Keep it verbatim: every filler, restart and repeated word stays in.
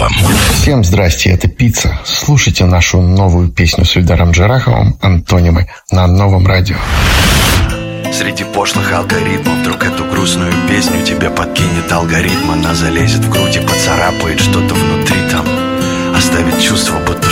Ростовом. Всем здрасте, это Пицца. Слушайте нашу новую песню с Ильдаром Джараховым «Антонимы» на Новом радио. Среди пошлых алгоритмов вдруг эту грустную песню тебе подкинет алгоритм. Она залезет в грудь и поцарапает что-то внутри там, оставит чувство, будто